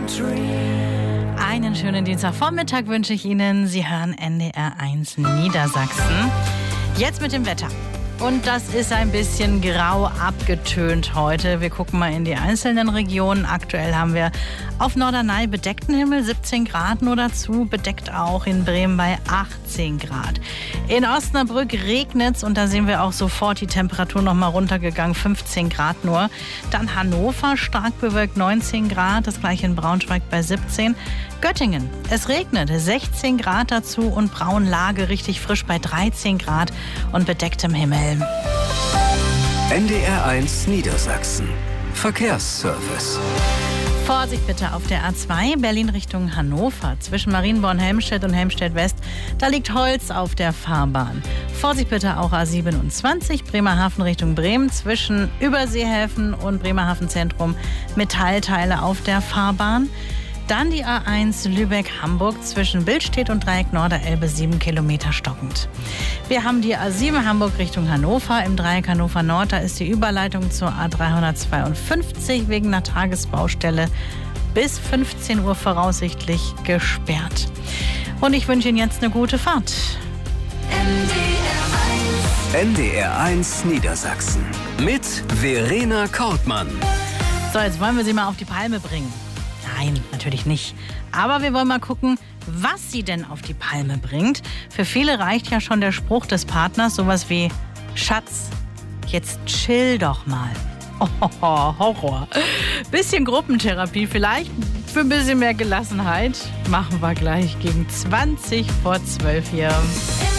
Einen schönen Dienstagvormittag wünsche ich Ihnen. Sie hören NDR 1 Niedersachsen. Jetzt mit dem Wetter. Und das ist ein bisschen grau abgetönt heute. Wir gucken mal in die einzelnen Regionen. Aktuell haben wir auf Norderney bedeckten Himmel, 17 Grad nur dazu. Bedeckt auch in Bremen bei 18 Grad. In Osnabrück regnet es und da sehen wir auch sofort die Temperatur noch mal runtergegangen, 15 Grad nur. Dann Hannover stark bewölkt, 19 Grad. Das gleiche in Braunschweig bei 17. Göttingen, es regnet, 16 Grad dazu und Braunlage richtig frisch bei 13 Grad und bedecktem Himmel. NDR 1 Niedersachsen. Verkehrsservice. Vorsicht bitte auf der A2 Berlin Richtung Hannover. Zwischen Marienborn-Helmstedt und Helmstedt-West, da liegt Holz auf der Fahrbahn. Vorsicht bitte auch A27 Bremerhaven Richtung Bremen. Zwischen Überseehäfen und Bremerhaven Zentrum Metallteile auf der Fahrbahn. Dann die A1 Lübeck-Hamburg zwischen Billstedt und Dreieck Norderelbe 7 Kilometer stockend. Wir haben die A7 Hamburg Richtung Hannover. Im Dreieck Hannover Nord, da ist die Überleitung zur A352 wegen einer Tagesbaustelle bis 15 Uhr voraussichtlich gesperrt. Und ich wünsche Ihnen jetzt eine gute Fahrt. NDR 1 Niedersachsen mit Verena Kortmann. So, jetzt wollen wir Sie mal auf die Palme bringen. Nein, natürlich nicht. Aber wir wollen mal gucken, was sie denn auf die Palme bringt. Für viele reicht ja schon der Spruch des Partners, sowas wie Schatz, jetzt chill doch mal. Oh, Horror. Bisschen Gruppentherapie vielleicht, für ein bisschen mehr Gelassenheit. Machen wir gleich gegen 20 vor 12 hier.